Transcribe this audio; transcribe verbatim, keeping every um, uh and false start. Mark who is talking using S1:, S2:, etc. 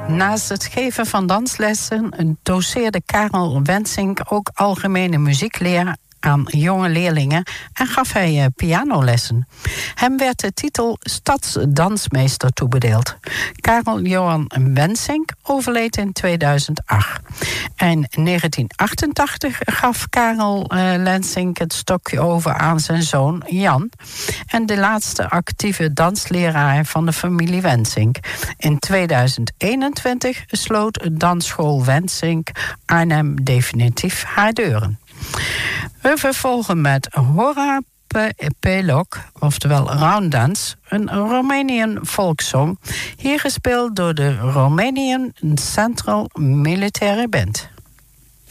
S1: Naast het geven van danslessen doseerde Karel Wensink ook algemene muziekleer aan jonge leerlingen en gaf hij uh, pianolessen. Hem werd de titel stadsdansmeester toebedeeld. Karel Johan Wensink overleed in tweeduizend acht. In negentien achtentachtig gaf Karel uh, Wensink het stokje over aan zijn zoon Jan en de laatste actieve dansleraar van de familie Wensink. In tweeduizend eenentwintig sloot Dansschool Wensink Arnhem definitief haar deuren. We vervolgen met Hora Pelok, oftewel Rounddance, een Romanian volkszong, hier gespeeld door de Romanian Central Military Band.